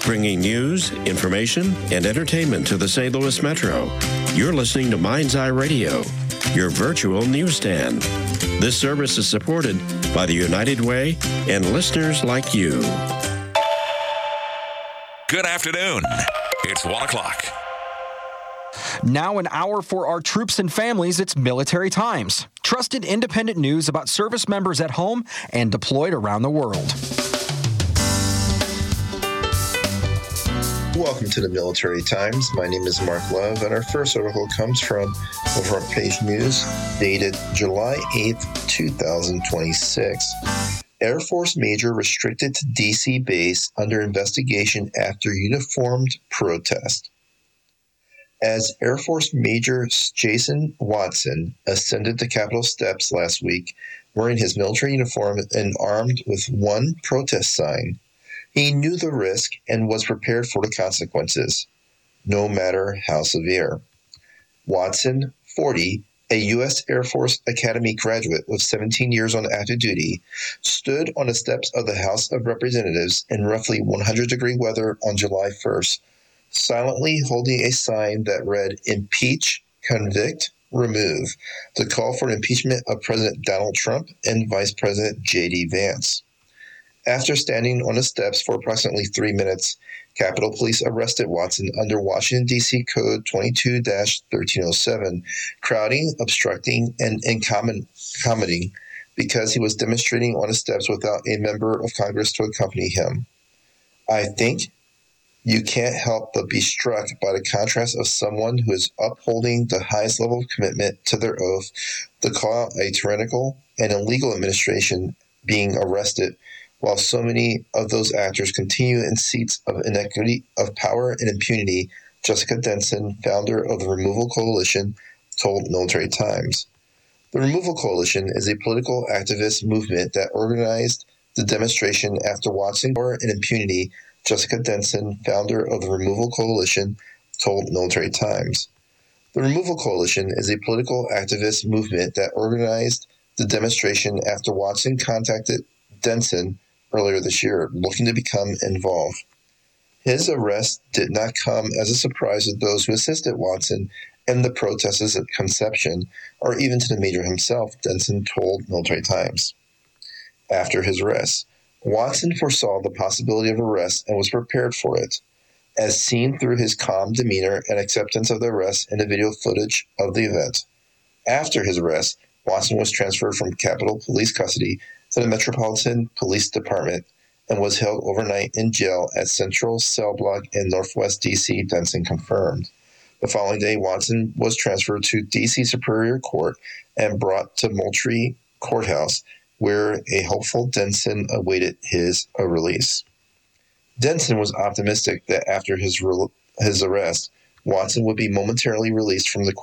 bringing news, information, and entertainment to the St. Louis Metro. You're listening to Mind's Eye Radio, your virtual newsstand. This service is supported by the United Way and listeners like you. Good afternoon. It's 1 o'clock. Now an hour for our troops and families, it's Military Times. Trusted independent news about service members at home and deployed around the world. Welcome to the Military Times. My name is Mark Love, and our first article comes from the Front Page News, dated July 8th, 2026. Air Force Major restricted to D.C. base under investigation after uniformed protest. As Air Force Major Jason Watson ascended the Capitol steps last week, wearing his military uniform and armed with one protest sign, he knew the risk and was prepared for the consequences, no matter how severe. Watson, 40, a U.S. Air Force Academy graduate with 17 years on active duty, stood on the steps of the House of Representatives in roughly 100-degree weather on July 1st, silently holding a sign that read, "Impeach, Convict, Remove," to call for an impeachment of President Donald Trump and Vice President J.D. Vance. After standing on the steps for approximately 3 minutes, Capitol Police arrested Watson under Washington, D.C. Code 22-1307, crowding, obstructing, and incommoding because he was demonstrating on the steps without a member of Congress to accompany him. I think you can't help but be struck by the contrast of someone who is upholding the highest level of commitment to their oath to call out a tyrannical and illegal administration being arrested, while so many of those actors continue in seats of inequity of power and impunity. Jessica Denson, founder of the Removal Coalition, told Military Times. The Removal Coalition is a political activist movement that organized the demonstration after Watson power and impunity. Jessica Denson, founder of the Removal Coalition, told Military Times. The Removal Coalition is a political activist movement that organized the demonstration after Watson contacted Denson earlier this year, looking to become involved. His arrest did not come as a surprise to those who assisted Watson in the protests at conception, or even to the Major himself, Denson told Military Times. After his arrest, Watson foresaw the possibility of arrest and was prepared for it, as seen through his calm demeanor and acceptance of the arrest in the video footage of the event. After his arrest, Watson was transferred from Capitol Police custody to the Metropolitan Police Department and was held overnight in jail at Central Cell Block in Northwest D.C., Denson confirmed. The following day, Watson was transferred to D.C. Superior Court and brought to Moultrie Courthouse, where a hopeful Denson awaited his release. Denson was optimistic that after his arrest, Watson would be momentarily released from the